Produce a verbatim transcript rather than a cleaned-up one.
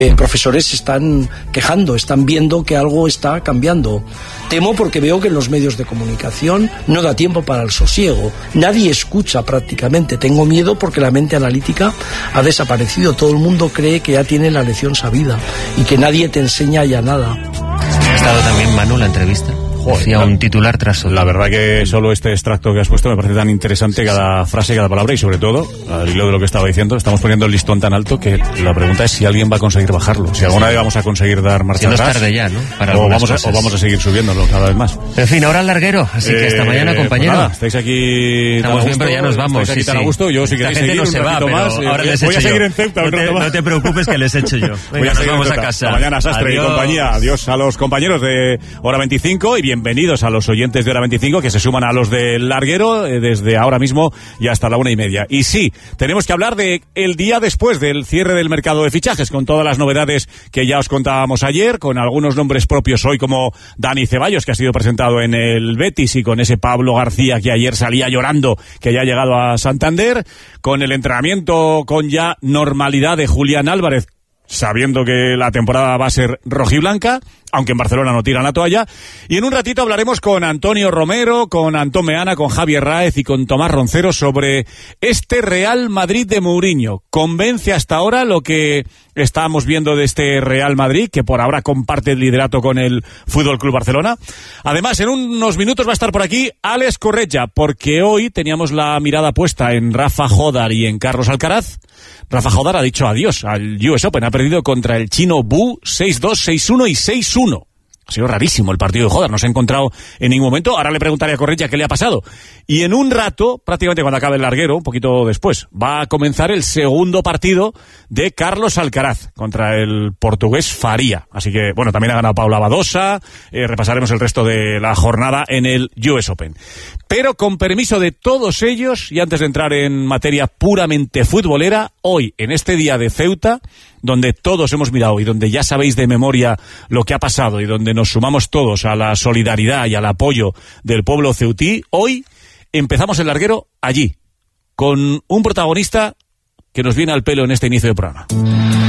Eh, profesores se están quejando, están viendo que algo está cambiando. Temo porque veo que en los medios de comunicación no da tiempo para el sosiego. Nadie escucha prácticamente. Tengo miedo porque la mente analítica ha desaparecido. Todo el mundo cree que ya tiene la lección sabida y que nadie te enseña ya nada. ¿Ha estado también Manu la entrevista? Hacía un titular tras otro. La verdad que solo este extracto que has puesto me parece tan interesante, cada frase, cada palabra, y sobre todo, al hilo de lo que estaba diciendo, estamos poniendo el listón tan alto que la pregunta es si alguien va a conseguir bajarlo, si alguna vez vamos a conseguir dar marcha atrás. Si no es tarde ya, ¿no? Para o, vamos a, o vamos a seguir subiéndolo cada vez más. En fin, ahora al larguero, así que hasta eh, mañana, compañero. Pues nada, estáis aquí. Estamos bien, pero ya nos vamos. Estáis aquí sí, tan sí. a gusto. Yo, si queréis seguir no un se va, ratito más, ahora eh, les voy a seguir yo. en Ceuta. No un te, rato más. no te preocupes que les echo yo. Venga, voy a nos vamos en a casa. Hasta mañana, Sastre Adiós. y compañía. Adiós a los compañeros de Hora veinticinco y bienvenidos a los oyentes de Hora veinticinco que se suman a los del larguero eh, desde ahora mismo y hasta la una y media. Y sí, tenemos que hablar de el día después del cierre del mercado de fichajes, con todas las novedades que ya os contábamos ayer, con algunos nombres propios hoy como Dani Ceballos, que ha sido presentado en el Betis, y con ese Pablo García que ayer salía llorando que ya ha llegado a Santander, con el entrenamiento con ya normalidad de Julián Álvarez, sabiendo que la temporada va a ser rojiblanca, aunque en Barcelona no tiran la toalla. Y en un ratito hablaremos con Antonio Romero, con Antón Meana, con Javier Ráez y con Tomás Roncero sobre este Real Madrid de Mourinho. ¿Convence hasta ahora lo que estábamos viendo de este Real Madrid, que por ahora comparte el liderato con el Fútbol Club Barcelona? Además, en unos minutos va a estar por aquí Alex Corretja, porque hoy teníamos la mirada puesta en Rafa Jodar y en Carlos Alcaraz. Rafa Jodar ha dicho adiós al U S Open, ha perdido contra el chino Bu seis dos, seis uno y seis uno. Ha sido rarísimo el partido de Jodar, no se ha encontrado en ningún momento. Ahora le preguntaré a Corretja qué le ha pasado. Y en un rato, prácticamente cuando acabe el larguero, un poquito después, va a comenzar el segundo partido de Carlos Alcaraz contra el portugués Faria. Así que, bueno, también ha ganado Paula Badosa. Eh, repasaremos el resto de la jornada en el U S Open. Pero con permiso de todos ellos, y antes de entrar en materia puramente futbolera, hoy, en este día de Ceuta, donde todos hemos mirado y donde ya sabéis de memoria lo que ha pasado y donde nos sumamos todos a la solidaridad y al apoyo del pueblo ceutí, hoy empezamos el larguero allí, con un protagonista que nos viene al pelo en este inicio de programa.